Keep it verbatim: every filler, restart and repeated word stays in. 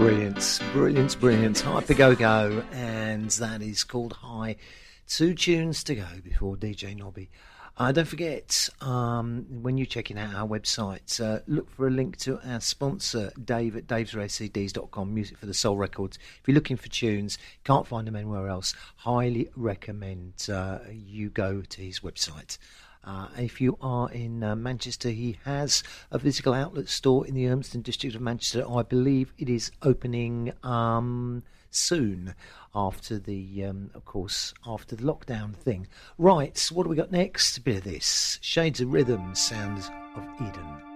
Brilliant, brilliant, brilliant. Hyper Go Go, and that is called High. Two tunes to go before D J Nobby. Uh, don't forget, um, when you're checking out our website, uh, look for a link to our sponsor, Dave at daves rare c ds dot com, Music for the Soul Records. If you're looking for tunes, can't find them anywhere else, highly recommend uh, you go to his website. Uh, if you are in uh, Manchester, he has a physical outlet store in the Urmston district of Manchester. I believe it is opening um, soon after the, um, of course, after the lockdown thing. Right, what do we got next? A bit of this. Shades of Rhythm, Sounds of Eden.